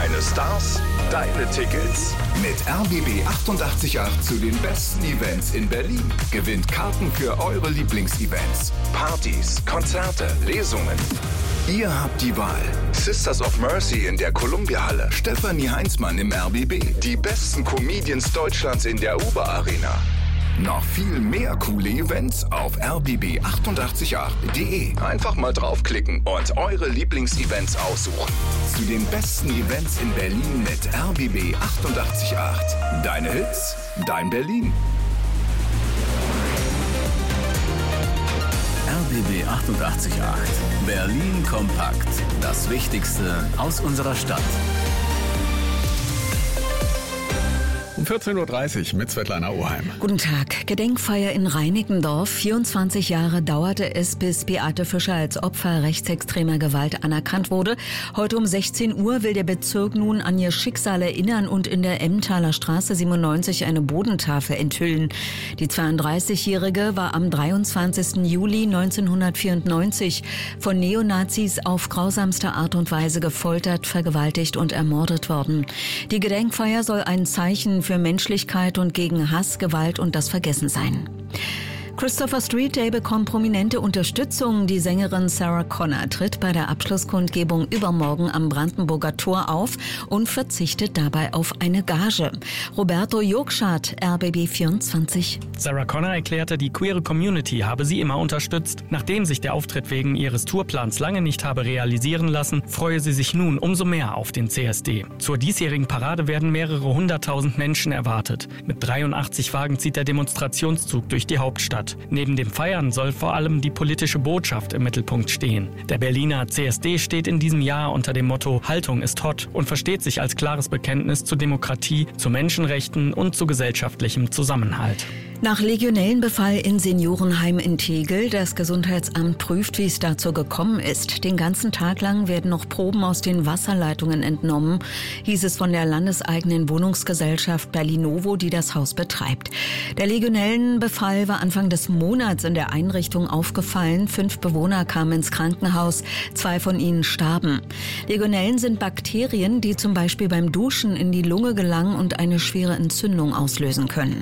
Deine Stars, deine Tickets. Mit RBB 888 zu den besten Events in Berlin. Gewinnt Karten für eure Lieblingsevents. Partys, Konzerte, Lesungen. Ihr habt die Wahl. Sisters of Mercy in der Columbia-Halle. Stefanie Heinzmann im RBB. Die besten Comedians Deutschlands in der Uber-Arena. Noch viel mehr coole Events auf rbb888.de. Einfach mal draufklicken und eure Lieblingsevents aussuchen. Zu den besten Events in Berlin mit RBB 888. Deine Hits, dein Berlin. RBB 888. Berlin kompakt. Das Wichtigste aus unserer Stadt. Um 14.30 Uhr mit Svetlana Oheim. Guten Tag. Gedenkfeier in Reinickendorf. 24 Jahre dauerte es, bis Beate Fischer als Opfer rechtsextremer Gewalt anerkannt wurde. Heute um 16 Uhr will der Bezirk nun an ihr Schicksal erinnern und in der Emmentaler Straße 97 eine Bodentafel enthüllen. Die 32-Jährige war am 23. Juli 1994 von Neonazis auf grausamste Art und Weise gefoltert, vergewaltigt und ermordet worden. Die Gedenkfeier soll ein Zeichen für Menschlichkeit und gegen Hass, Gewalt und das Vergessen sein. Christopher Street Day bekommt prominente Unterstützung. Die Sängerin Sarah Connor tritt bei der Abschlusskundgebung übermorgen am Brandenburger Tor auf und verzichtet dabei auf eine Gage. Roberto Jokschat, RBB 24. Sarah Connor erklärte, die queere Community habe sie immer unterstützt. Nachdem sich der Auftritt wegen ihres Tourplans lange nicht habe realisieren lassen, freue sie sich nun umso mehr auf den CSD. Zur diesjährigen Parade werden mehrere 100.000 Menschen erwartet. Mit 83 Wagen zieht der Demonstrationszug durch die Hauptstadt. Neben dem Feiern soll vor allem die politische Botschaft im Mittelpunkt stehen. Der Berliner CSD steht in diesem Jahr unter dem Motto Haltung ist hot und versteht sich als klares Bekenntnis zu Demokratie, zu Menschenrechten und zu gesellschaftlichem Zusammenhalt. Nach Legionellenbefall in Seniorenheim in Tegel. Das Gesundheitsamt prüft, wie es dazu gekommen ist. Den ganzen Tag lang werden noch Proben aus den Wasserleitungen entnommen, hieß es von der landeseigenen Wohnungsgesellschaft Berlinovo, die das Haus betreibt. Der Legionellenbefall war Anfang des Monats in der Einrichtung aufgefallen. 5 Bewohner kamen ins Krankenhaus, 2 von ihnen starben. Legionellen sind Bakterien, die zum Beispiel beim Duschen in die Lunge gelangen und eine schwere Entzündung auslösen können.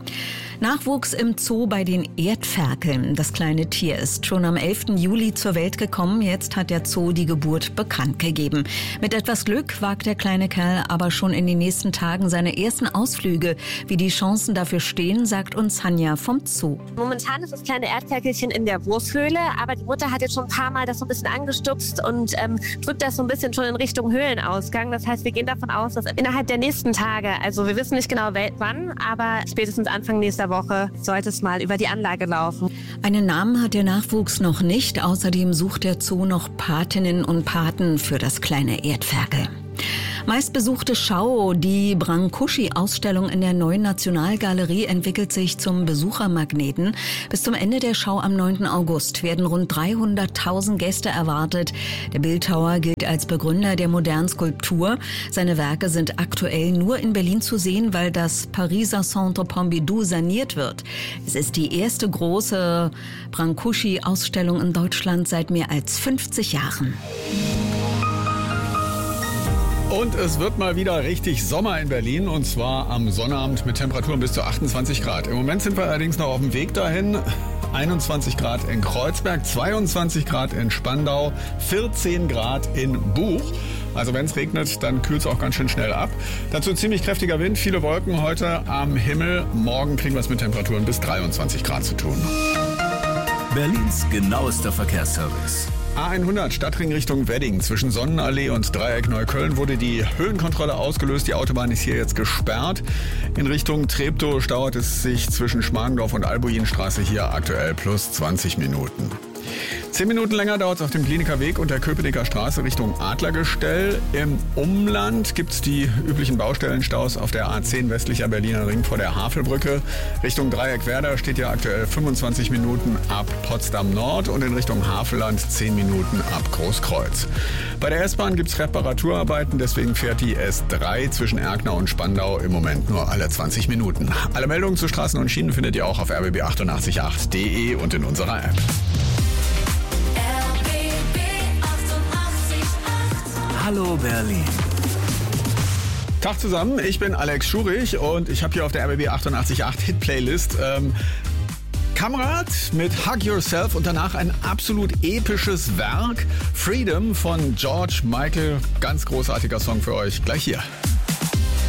Nachwuchs im Zoo bei den Erdferkeln. Das kleine Tier ist schon am 11. Juli zur Welt gekommen. Jetzt hat der Zoo die Geburt bekannt gegeben. Mit etwas Glück wagt der kleine Kerl aber schon in den nächsten Tagen seine ersten Ausflüge. Wie die Chancen dafür stehen, sagt uns Hanja vom Zoo. Momentan ist das kleine Erdferkelchen in der Wurfhöhle, aber die Mutter hat jetzt schon ein paar Mal das so ein bisschen angestupst und drückt das so ein bisschen schon in Richtung Höhlenausgang. Das heißt, wir gehen davon aus, dass innerhalb der nächsten Tage, also wir wissen nicht genau wann, aber spätestens Anfang nächster Woche sollte es mal über die Anlage laufen. Einen Namen hat der Nachwuchs noch nicht. Außerdem sucht der Zoo noch Patinnen und Paten für das kleine Erdferkel. Meistbesuchte Schau, die Brancusi-Ausstellung in der Neuen Nationalgalerie entwickelt sich zum Besuchermagneten. Bis zum Ende der Schau am 9. August werden rund 300.000 Gäste erwartet. Der Bildhauer gilt als Begründer der modernen Skulptur. Seine Werke sind aktuell nur in Berlin zu sehen, weil das Pariser Centre Pompidou saniert wird. Es ist die erste große Brancusi-Ausstellung in Deutschland seit mehr als 50 Jahren. Und es wird mal wieder richtig Sommer in Berlin, und zwar am Sonnabend mit Temperaturen bis zu 28 Grad. Im Moment sind wir allerdings noch auf dem Weg dahin. 21 Grad in Kreuzberg, 22 Grad in Spandau, 14 Grad in Buch. Also wenn es regnet, dann kühlt es auch ganz schön schnell ab. Dazu ziemlich kräftiger Wind, viele Wolken heute am Himmel. Morgen kriegen wir es mit Temperaturen bis 23 Grad zu tun. Berlins genauester Verkehrsservice. A100 Stadtring Richtung Wedding. Zwischen Sonnenallee und Dreieck Neukölln wurde die Höhenkontrolle ausgelöst. Die Autobahn ist hier jetzt gesperrt. In Richtung Treptow staut es sich zwischen Schmargendorf und Albuinstraße hier aktuell plus 20 Minuten. 10 Minuten länger dauert es auf dem Kliniker Weg und der Köpenicker Straße Richtung Adlergestell. Im Umland gibt es die üblichen Baustellenstaus auf der A10 westlicher Berliner Ring vor der Havelbrücke. Richtung Dreieck-Werder steht ja aktuell 25 Minuten ab Potsdam Nord und in Richtung Havelland 10 Minuten ab Großkreuz. Bei der S-Bahn gibt es Reparaturarbeiten, deswegen fährt die S3 zwischen Erkner und Spandau im Moment nur alle 20 Minuten. Alle Meldungen zu Straßen und Schienen findet ihr auch auf rbb888.de und in unserer App. Hallo Berlin. Tag zusammen, ich bin Alex Schurich und ich habe hier auf der RBB 88.8 Hit-Playlist Kamrat mit Hug Yourself und danach ein absolut episches Werk, Freedom von George Michael. Ganz großartiger Song für euch, gleich hier.